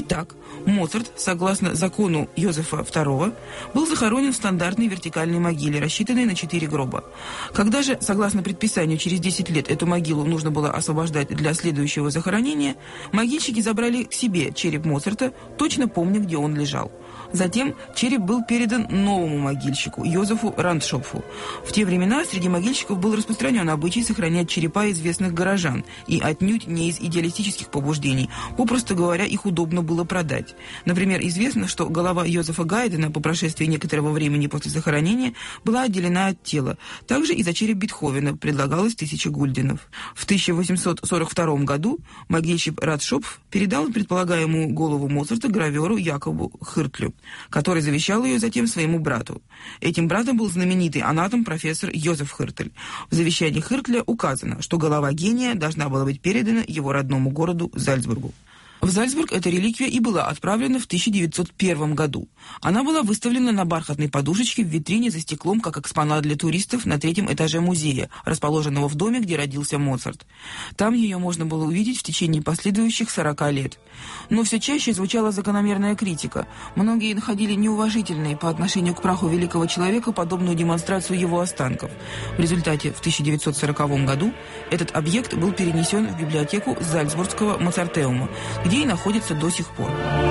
Итак, Моцарт, согласно закону Йозефа II, был захоронен в стандартной вертикальной могиле, рассчитанной на 4 гроба. Когда же, согласно предписанию, через 10 лет эту могилу нужно было освобождать для следующего захоронения, могильщики забрали к себе череп Моцарта, точно помня, где он лежал. Затем череп был передан новому могильщику, Йозефу Рандшопфу. В те времена среди могильщиков был распространен обычай сохранять черепа известных горожан, и отнюдь не из идеалистических побуждений, попросту говоря, их удобно было продать. Например, известно, что голова Йозефа Гайдена по прошествии некоторого времени после захоронения была отделена от тела. Также и за череп Бетховена предлагалось 1000 гульденов. В 1842 году могильщик Рандшопф передал предполагаемую голову Моцарта граверу Якову Хиртлю, который завещал ее затем своему брату. Этим братом был знаменитый анатом профессор Йозеф Хиртль. В завещании Хиртля указано, что голова гения должна была быть передана его родному городу Зальцбургу. В Зальцбург эта реликвия и была отправлена в 1901 году. Она была выставлена на бархатной подушечке в витрине за стеклом как экспонат для туристов на 3-м этаже музея, расположенного в доме, где родился Моцарт. Там ее можно было увидеть в течение последующих 40 лет. Но все чаще звучала закономерная критика. Многие находили неуважительной по отношению к праху великого человека подобную демонстрацию его останков. В результате в 1940 году этот объект был перенесен в библиотеку Зальцбургского Моцартеума, где и находится до сих пор.